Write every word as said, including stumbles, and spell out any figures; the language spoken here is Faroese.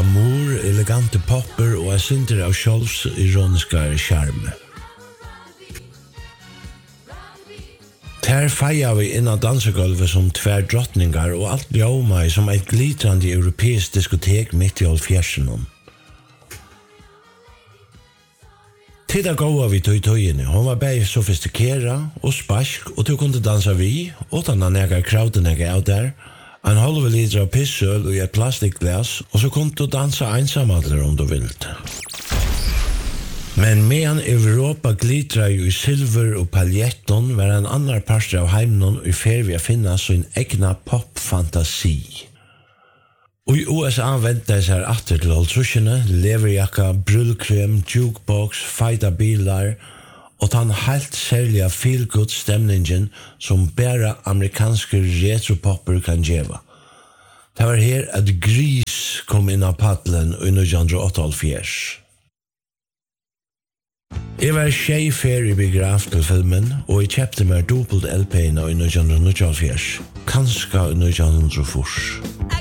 glamour, elegante popper og en synder av sjølvs ironiska charme. Her feier vi innan dansegolvet som tvær drottningar og alt ljoma som et glitrande europeisk diskotek midt i halvfjersen. Tida gåa vi tog i tøyene, hon var bare sofistikera og sparsk, og du kunne dansa vi, utan han ega crowden ega av der, en halv liter av pissøl og et plastikkglas, og så kunne du dansa einsamadler om du vilt. Men medan Europa glitrar jo i silver og paljetton, var en annar parster av heimnon i fer vi å finna sin egna pop-fantasi. Og i U S A venter seg atter til holdtrusjene, leverjakka, brullkrem, jukebox, feita bilar, og den helt særlige feel-good stemningen som bare amerikanske retropopper kan gjeva. Det var her at Gris kom inn av paddelen i nitton åttaoghalvfjerds. Jeg var tjejfer i biograf til filmen, og jeg kjøpte meg dobbelt L P-en i nitton åttaoghalvfjerds. Kanskje i nitton åttaoghalvfjerds.